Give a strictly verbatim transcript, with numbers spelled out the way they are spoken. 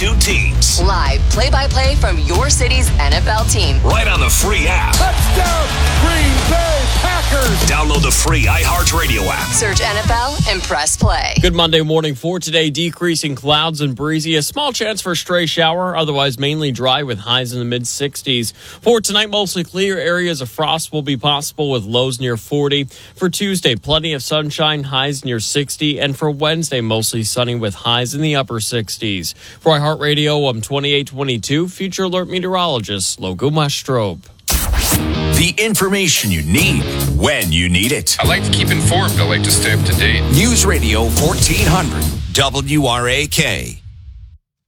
two teams. Live play-by-play from your city's N F L team. Right on the free app. Touchdown, Green Bay Packers. Download the free iHeartRadio app. Search N F L and press play. Good Monday morning for today. Decreasing clouds and breezy. A small chance for a stray shower. Otherwise mainly dry with highs in the mid sixties. For tonight, mostly clear. Areas of frost will be possible with lows near forty. For Tuesday, plenty of sunshine. Highs near sixty. And for Wednesday, mostly sunny with highs in the upper sixties. For iHeartRadio, I'm twenty-eight twenty-two Future Alert Meteorologist Logan Westrope. The information you need when you need it. I like to keep informed. I like to stay up to date. News Radio fourteen hundred W R A K.